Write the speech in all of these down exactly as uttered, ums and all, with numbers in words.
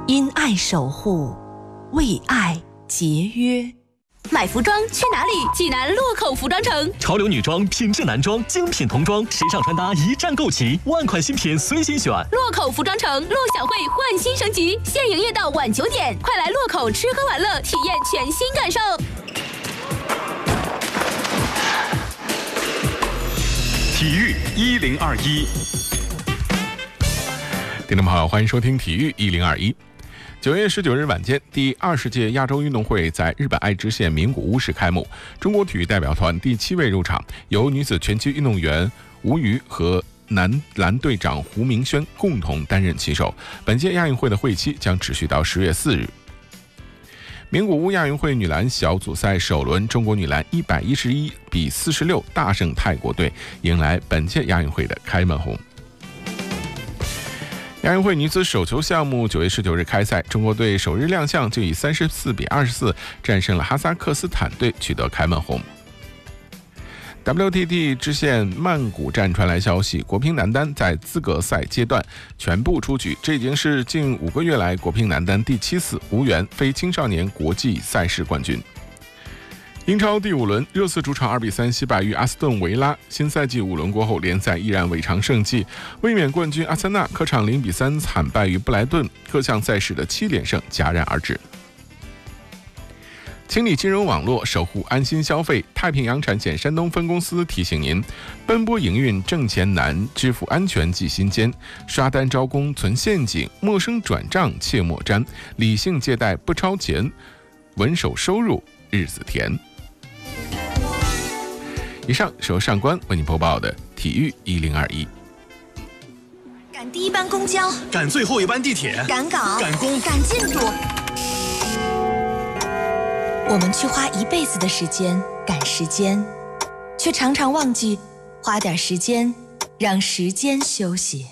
因爱守护，为爱节约。 买服装去哪里？济南洛口服装城， 潮流女装、品质男装、精品童装、时尚穿搭一站购齐，万款新品随心选。 洛口服装城，陆小慧焕新升级，现营业到晚九点，快来洛口吃喝玩乐，体验全新感受。 体育一零二一， 听众朋友，欢迎收听体育一零二一。九月十九日晚间，第二十届亚洲运动会在日本爱知县名古屋市开幕。中国体育代表团第七位入场，由女子拳击运动员吴瑜和男篮队长胡明轩共同担任旗手。本届亚运会的会期将持续到十月四日。名古屋亚运会女篮小组赛首轮，中国女篮一百一十一比四十六大胜泰国队，迎来本届亚运会的开门红。亚运会女子手球项目九月十九日开赛，中国队首日亮相就以三十四比二十四战胜了哈萨克斯坦队，取得开门红。W T T 支线曼谷站传来消息，国乒男单在资格赛阶段全部出局，这已经是近五个月来国乒男单第七次无缘非青少年国际赛事冠军。英超第五轮，热刺主场二比三惜败于阿斯顿维拉。新赛季五轮过后，联赛依然未尝胜绩。卫冕冠军阿森纳客场零比三惨败于布莱顿，各项赛事的七连胜戛然而止。清理金融网络，守护安心消费。太平洋产险山东分公司提醒您：奔波营运挣钱难，支付安全记心间。刷单招工存陷阱，陌生转账切莫沾。理性借贷不超前，稳守收入日子甜。以上是由上官为您播报的体育一零二一。 赶第一班公交， 赶最后一班地铁， 赶稿， 赶工， 赶进度。我们去花一辈子的时间赶时间，却常常忘记花点时间让时间休息。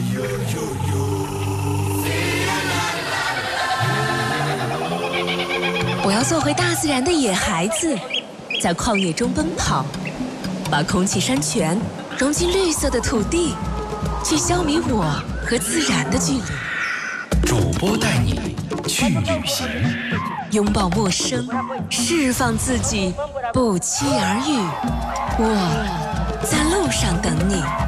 我要做回大自然的野孩子，在旷野中奔跑，把空气山泉融进绿色的土地，去消弭我和自然的距离。 主播带你去旅行， 拥抱陌生，释放自己，不期而遇。我在路上等你。